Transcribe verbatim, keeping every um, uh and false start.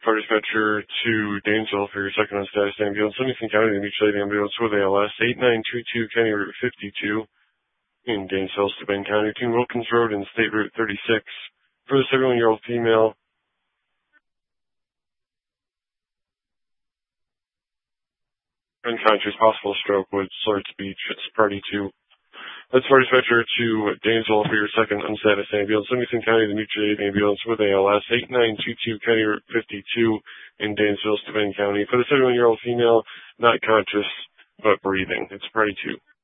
Fire dispatcher to Danesville for your second on status ambulance. Livingston County, the mutual aid ambulance with A L S, eight nine two two County Route fifty-two in Danesville, Steuben County, between Wilkins Road and State Route thirty-six. For the seventy-one-year-old female, unconscious, possible stroke with slurred speech. It's party two. That's fire dispatcher to Danesville for your second unstatus ambulance. Livingston County, the mutual aid ambulance with A L S, eight nine two two County Route fifty-two in Danesville, Steuben County. For the seventy-one-year-old female, not conscious, but breathing. It's party two.